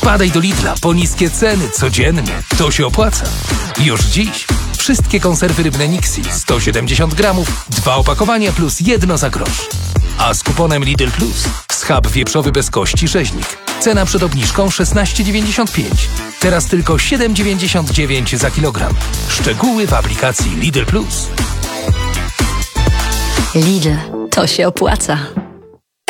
Wpadaj do Lidla po niskie ceny codziennie. To się opłaca. Już dziś. Wszystkie konserwy rybne Nixi 170 gramów, 2 opakowania plus 1 za grosz. A z kuponem Lidl Plus schab wieprzowy bez kości rzeźnik. Cena przed obniżką 16,95. Teraz tylko 7,99 za kilogram. Szczegóły w aplikacji Lidl Plus. Lidl, to się opłaca.